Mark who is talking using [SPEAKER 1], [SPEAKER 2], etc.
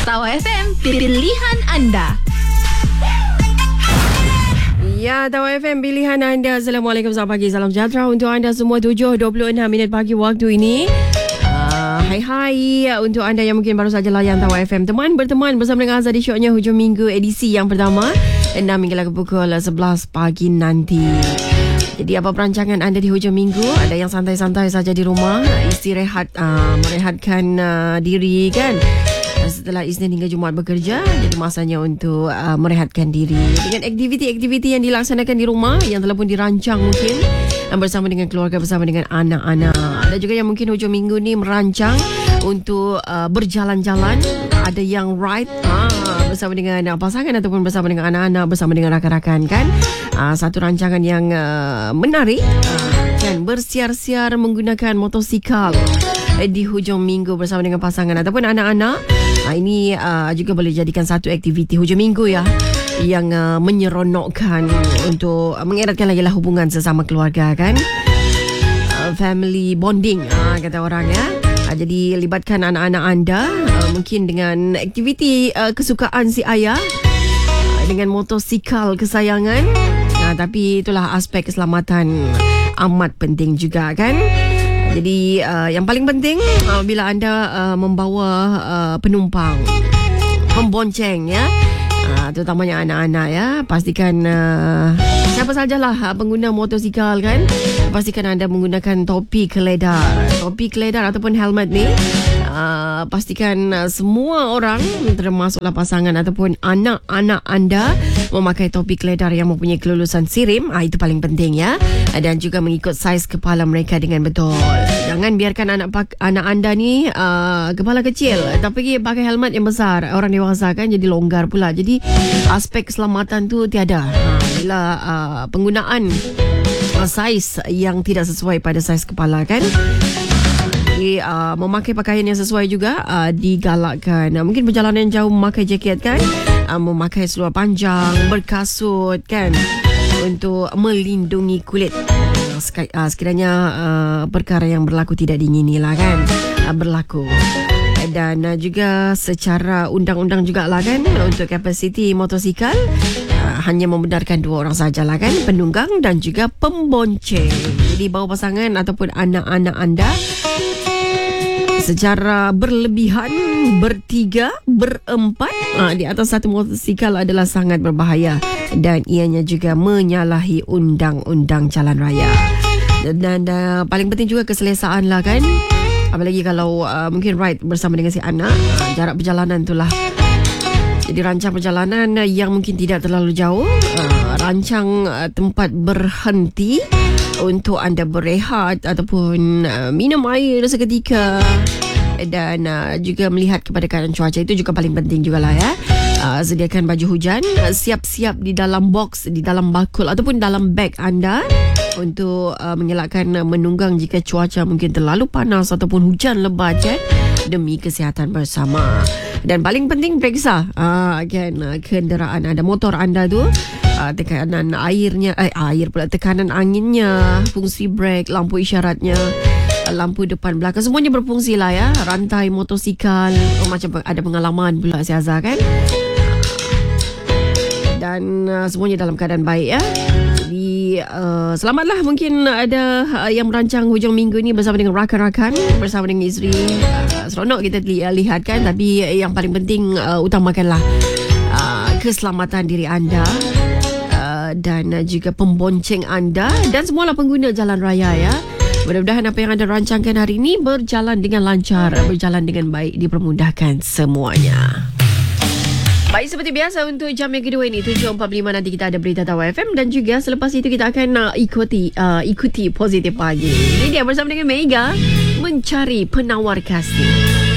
[SPEAKER 1] Tawa FM, pilihan anda.
[SPEAKER 2] Ya, Tawa FM pilihan anda. Assalamualaikum, selamat pagi, salam sejahtera untuk anda semua. 7.26 minit pagi waktu ini. Hai untuk anda yang mungkin baru saja layan Tawa FM. Teman berteman bersama dengan Azadi Syoknya hujung minggu edisi yang pertama 6 hingga ke pukul 11 pagi nanti. Jadi apa perancangan anda di hujung minggu? Ada yang santai-santai saja di rumah, istirahat, merehatkan diri kan. Setelah Isnin hingga Jumaat bekerja, jadi masanya untuk merehatkan diri dengan aktiviti-aktiviti yang dilaksanakan di rumah yang telah pun dirancang mungkin bersama dengan keluarga, bersama dengan anak-anak. Ada juga yang mungkin hujung minggu ni merancang untuk berjalan-jalan. Ada yang ride bersama dengan pasangan ataupun bersama dengan anak-anak, bersama dengan rakan-rakan kan. Satu rancangan yang menarik kan, bersiar-siar menggunakan motosikal di hujung minggu bersama dengan pasangan ataupun anak-anak. Ini juga boleh jadikan satu aktiviti hujung minggu ya, yang menyeronokkan untuk mengeratkan lagi lah hubungan sesama keluarga kan. Family bonding kata orang ya. Jadi libatkan anak-anak anda mungkin dengan aktiviti kesukaan si ayah, dengan motosikal kesayangan. Tapi itulah aspek keselamatan amat penting juga kan. Jadi yang paling penting bila anda membawa penumpang, membonceng ya, terutamanya anak-anak ya, pastikan siapa sajalah pengguna motosikal kan, pastikan anda menggunakan topi keledar ataupun helmet ni. Pastikan semua orang termasuklah pasangan ataupun anak-anak anda memakai topi keledar yang mempunyai kelulusan SIRIM. Itu paling penting ya. Dan juga mengikut saiz kepala mereka dengan betul. Jangan biarkan anak anda ni kepala kecil tapi pakai helmet yang besar. Orang dewasa kan jadi longgar pula. Jadi aspek keselamatan tu tiada bila penggunaan saiz yang tidak sesuai pada saiz kepala kan. Memakai pakaian yang sesuai juga digalakkan. Mungkin perjalanan jauh memakai jaket kan, memakai seluar panjang, berkasut kan, untuk melindungi kulit. Sekiranya perkara yang berlaku tidak diingini lah kan berlaku. Dan juga secara undang-undang jugalah kan, untuk kapasiti motosikal hanya membenarkan 2 orang sajalah kan, penunggang dan juga pembonceng. Jadi bawa pasangan ataupun anak-anak anda secara berlebihan, bertiga, berempat di atas satu motosikal adalah sangat berbahaya dan ianya juga menyalahi undang-undang jalan raya. Dan paling penting juga keselesaan lah kan. Apalagi kalau mungkin ride bersama dengan si anak, jarak perjalanan itulah. Jadi rancang perjalanan yang mungkin tidak terlalu jauh, rancang tempat berhenti untuk anda berehat ataupun minum air seketika, dan juga melihat kepada keadaan cuaca. Itu juga paling penting jugalah ya. Sediakan baju hujan, siap-siap di dalam box, di dalam bakul ataupun dalam beg anda untuk mengelakkan menunggang jika cuaca mungkin terlalu panas ataupun hujan lebat demi kesihatan bersama. Dan paling penting periksa kan kenderaan anda, motor anda tu, tekanan airnya, tekanan anginnya, fungsi brake, lampu isyaratnya, lampu depan belakang, semuanya berfungsi lah ya. Rantai motosikal, macam ada pengalaman pula si Azhar kan. Dan semuanya dalam keadaan baik ya. Jadi selamatlah. Mungkin ada yang merancang hujung minggu ni bersama dengan rakan-rakan, bersama dengan isteri. Seronok kita lihat kan. Tapi yang paling penting utamakanlah keselamatan diri anda dan juga pembonceng anda dan semualah pengguna jalan raya ya. Mudah-mudahan apa yang anda rancangkan hari ini berjalan dengan lancar, berjalan dengan baik, dipermudahkan semuanya. Baik, seperti biasa untuk jam yang kedua ini 7.45 nanti kita ada berita Tawa FM, dan juga selepas itu kita akan ikuti Positif Pagi. Ini dia bersama dengan Mega, Mencari Penawar Kasih.